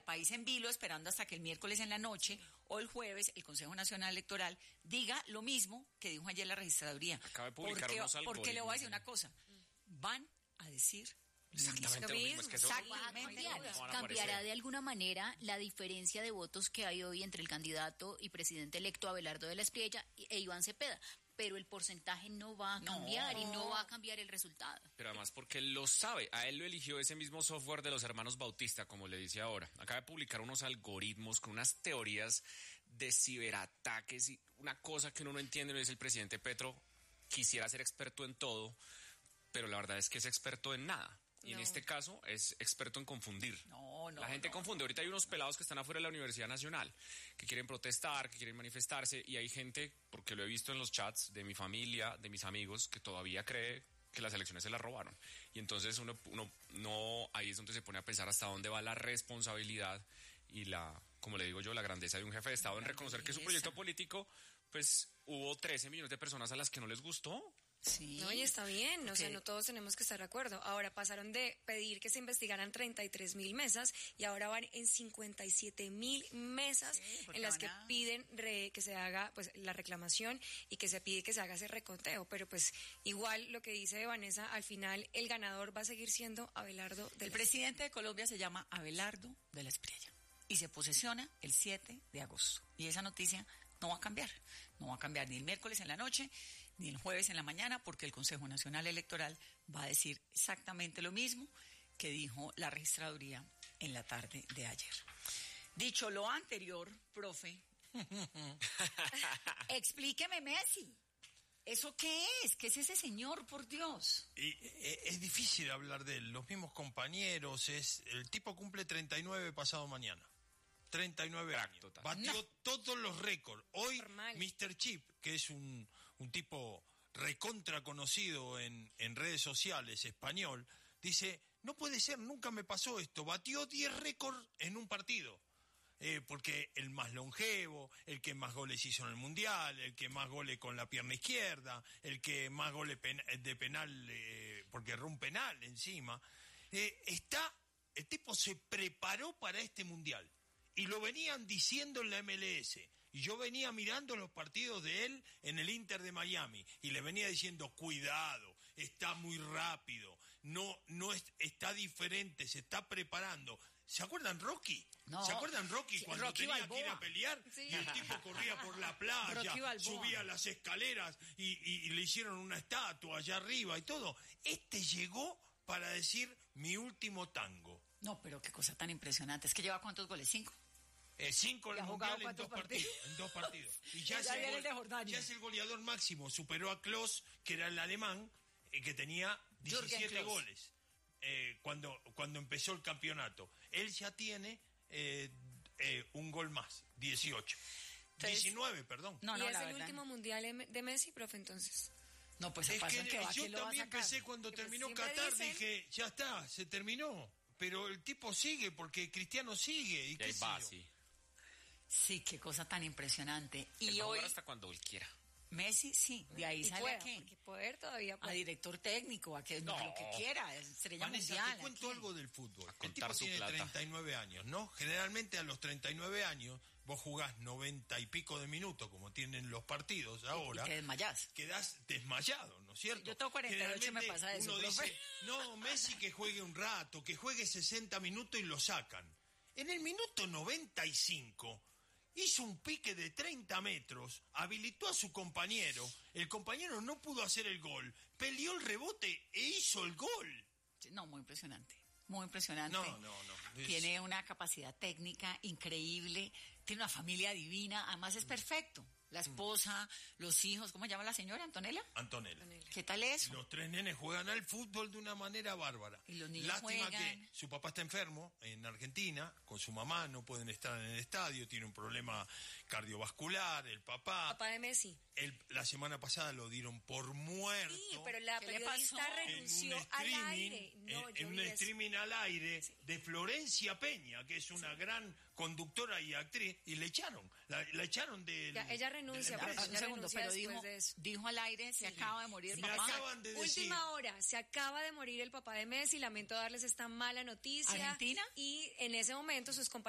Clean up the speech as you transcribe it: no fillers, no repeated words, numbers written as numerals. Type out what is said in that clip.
país en vilo, esperando hasta que el miércoles en la noche o el jueves el Consejo Nacional Electoral diga lo mismo que dijo ayer la registraduría. Acaba de publicar unos algoritmos. Porque le voy a decir una cosa, van a decir exactamente lo mismo. Es que eso ¿Cambiará de alguna manera la diferencia de votos que hay hoy entre el candidato y presidente electo Abelardo de la Espriella e Iván Cepeda? Pero el porcentaje no va a cambiar y no va a cambiar el resultado. Pero además porque él lo sabe, a él lo eligió ese mismo software de los hermanos Bautista, como le dice ahora. Acaba de publicar unos algoritmos con unas teorías de ciberataques y una cosa que uno no entiende. Es el presidente Petro quisiera ser experto en todo, pero la verdad es que es experto en nada. Y en este caso es experto en confundir. La gente confunde. Ahorita hay unos pelados que están afuera de la Universidad Nacional, que quieren protestar, que quieren manifestarse, y hay gente, porque lo he visto en los chats de mi familia, de mis amigos, que todavía cree que las elecciones se las robaron. Y entonces uno no, ahí es donde se pone a pensar hasta dónde va la responsabilidad y como le digo yo, la grandeza de un jefe de Estado en reconocer que su proyecto político, pues hubo 13 millones de personas a las que no les gustó. Sí. No, y está bien, o sea, no todos tenemos que estar de acuerdo. Ahora pasaron de pedir que se investigaran 33.000 mesas y ahora van en 57.000 mesas en las que piden que se haga pues la reclamación y que se pide que se haga ese reconteo. Pero pues igual lo que dice Vanessa, al final el ganador va a seguir siendo Abelardo de la Espriella. El presidente de Colombia se llama Abelardo de la Espriella y se posesiona el 7 de agosto. Y esa noticia no va a cambiar. No va a cambiar ni el miércoles en la noche ni el jueves en la mañana, porque el Consejo Nacional Electoral va a decir exactamente lo mismo que dijo la registraduría en la tarde de ayer. Dicho lo anterior, profe, explíqueme Messi. ¿Eso qué es? ¿Qué es ese señor, por Dios? Y es difícil hablar de él. Los mismos compañeros, el tipo cumple 39 pasado mañana. 39 años. Total. Batió todos los récords. Hoy, Mr. Chip, que es un tipo recontra conocido en redes sociales, español, dice, no puede ser, nunca me pasó esto. Batió 10 récords en un partido. Porque el más longevo, el que más goles hizo en el Mundial, el que más goles con la pierna izquierda, el que más goles de penal, porque erró un penal encima. El tipo se preparó para este Mundial. Y lo venían diciendo en la MLS. Y yo venía mirando los partidos de él en el Inter de Miami. Y le venía diciendo, cuidado, está muy rápido. No está diferente, se está preparando. ¿Se acuerdan Rocky? No. ¿Se acuerdan Rocky cuando Rocky tenía Balboa. que ir a pelear? Sí. Y el tipo corría por la playa, subía las escaleras y le hicieron una estatua allá arriba y todo. Llegó para decir mi último tango. No, pero qué cosa tan impresionante. ¿Es que lleva cuántos goles? 5? 5 en el Mundial en 2 partidos. Y ya es el goleador máximo. Superó a Klose, que era el alemán, que tenía 17 goles cuando empezó el campeonato. Él ya tiene un gol más, 18. Entonces, 19, perdón. ¿Y es el último Mundial de Messi, profe, entonces? No, pues es que yo también pensé cuando terminó Qatar, dije, ya está, se terminó. Pero el tipo sigue, porque Cristiano sigue. ¿Y qué va, sí? Sí, qué cosa tan impresionante. Y hoy hasta cuando él quiera. Messi, sí, de ahí sale a qué. Porque poder todavía puede. A director técnico, a que lo que quiera, estrella Vanessa, mundial. te cuento algo del fútbol. El tipo tiene plata. 39 años, ¿no? Generalmente a los 39 años vos jugás 90 y pico de minutos, como tienen los partidos ahora. Y te desmayás. Quedás desmayado, ¿no es cierto? Yo tengo 48 y me pasa eso, uno profe. dice, no, Messi que juegue un rato, que juegue 60 minutos y lo sacan. En el minuto 95... hizo un pique de 30 metros, habilitó a su compañero, el compañero no pudo hacer el gol, peleó el rebote e hizo el gol. No, muy impresionante. Muy impresionante. No. Tiene una capacidad técnica increíble, tiene una familia divina, además es perfecto. La esposa, los hijos, ¿cómo se llama la señora? ¿Antonella? Antonella. ¿Qué tal eso? Los 3 nenes juegan al fútbol de una manera bárbara. Y los niños Lástima juegan. que su papá está enfermo en Argentina, con su mamá no pueden estar en el estadio, tiene un problema cardiovascular, el papá. Papá de Messi. La semana pasada lo dieron por muerto. Sí, pero la periodista renunció al aire. En un streaming al aire de Florencia Peña, que es una gran conductora y actriz, y le echaron. La echaron de... Ella renuncia, un segundo, pero dijo al aire, se acaba de morir el papá. Acaban de decir. Última hora, se acaba de morir el papá de Messi, lamento darles esta mala noticia. ¿Argentina? Y en ese momento sus compañeros